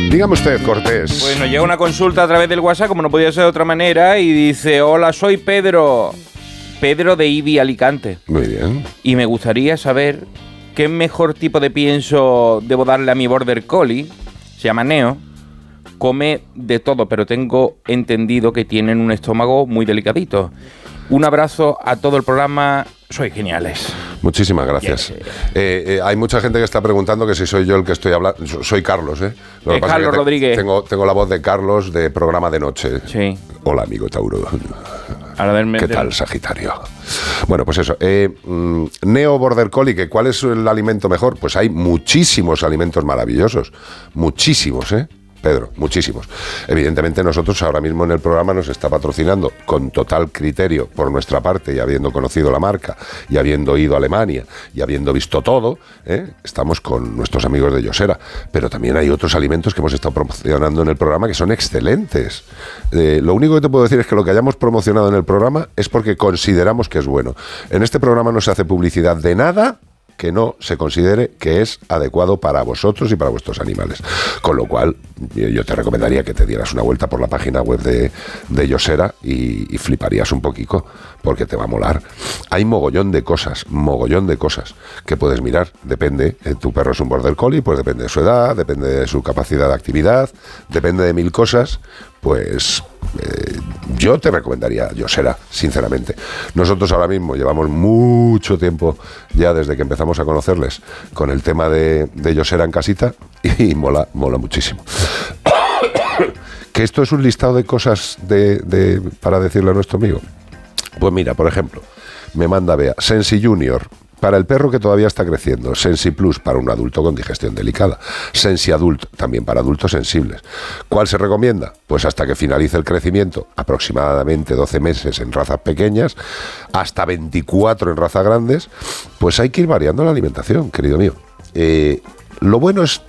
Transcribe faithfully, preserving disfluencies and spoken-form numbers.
Dígame usted, Cortés. Pues nos llega una consulta a través del WhatsApp, como no podía ser de otra manera, y dice: hola, soy Pedro. Pedro de Ibi, Alicante. Muy bien. Y me gustaría saber qué mejor tipo de pienso debo darle a mi Border Collie. Se llama Neo. Come de todo, pero tengo entendido que tienen un estómago muy delicadito. Un abrazo a todo el programa. Sois geniales. Muchísimas gracias. Yeah. Eh, eh, hay mucha gente que está preguntando que si soy yo el que estoy hablando. Soy Carlos, ¿eh? Lo que eh pasa Carlos es que te, Rodríguez. Tengo, tengo la voz de Carlos de programa de noche. Sí. Hola, amigo Tauro. Ahora verme, ¿Qué tal, Sagitario? Bueno, pues eso. Eh, mm, Neo Border Collie, que ¿cuál es el alimento mejor? Pues hay muchísimos alimentos maravillosos. Muchísimos, ¿eh? Pedro, muchísimos. Evidentemente nosotros ahora mismo en el programa nos está patrocinando con total criterio por nuestra parte, y habiendo conocido la marca y habiendo ido a Alemania y habiendo visto todo, ¿eh? Estamos con nuestros amigos de Yosera, pero también hay otros alimentos que hemos estado promocionando en el programa que son excelentes. Eh, lo único que te puedo decir es que lo que hayamos promocionado en el programa es porque consideramos que es bueno. En este programa no se hace publicidad de nada que no se considere que es adecuado para vosotros y para vuestros animales. Con lo cual, yo te recomendaría que te dieras una vuelta por la página web de, de Yosera y, y fliparías un poquito, porque te va a molar. Hay mogollón de cosas, mogollón de cosas que puedes mirar. Depende, eh, tu perro es un Border Collie, pues depende de su edad, depende de su capacidad de actividad, depende de mil cosas. Pues eh, yo te recomendaría Yosera, sinceramente. Nosotros ahora mismo llevamos mucho tiempo ya desde que empezamos a conocerles con el tema de, de Yosera en casita y mola, mola muchísimo. Que esto es un listado de cosas de, de, para decirle a nuestro amigo. Pues mira, por ejemplo, me manda Bea, Sensi Junior, para el perro que todavía está creciendo, Sensi Plus para un adulto con digestión delicada, Sensi Adult también para adultos sensibles. ¿Cuál se recomienda? Pues hasta que finalice el crecimiento, aproximadamente doce meses en razas pequeñas, hasta veinticuatro en razas grandes. Pues hay que ir variando la alimentación, querido mío. Eh, lo bueno es